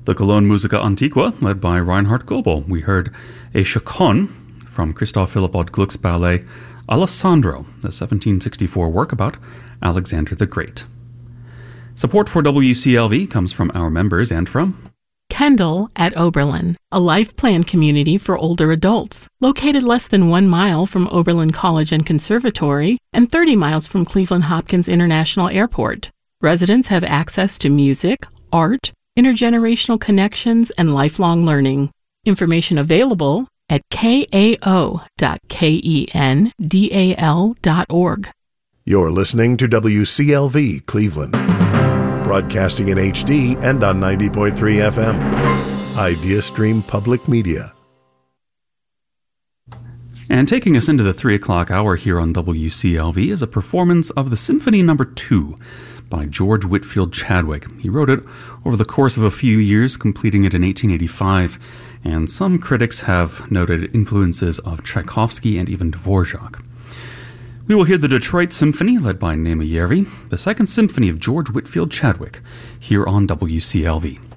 The Cologne Musica Antiqua, led by Reinhard Goebel. We heard a chaconne from Christoph Philipp Odd Gluck's ballet Alessandro, the 1764 work about Alexander the Great. Support for WCLV comes from our members and from Kendall at Oberlin, a life plan community for older adults, located less than 1 mile from Oberlin College and Conservatory and 30 miles from Cleveland Hopkins International Airport. Residents have access to music, art, intergenerational connections, and lifelong learning. Information available at kao.kendal.org. You're listening to WCLV Cleveland, broadcasting in HD and on 90.3 FM. IdeaStream Public Media. And taking us into the 3 o'clock hour here on WCLV is a performance of the Symphony No. 2 by George Whitefield Chadwick. He wrote it over the course of a few years, completing it in 1885, and some critics have noted influences of Tchaikovsky and even Dvorak. We will hear the Detroit Symphony, led by Nema Järvi, the second symphony of George Whitefield Chadwick, here on WCLV.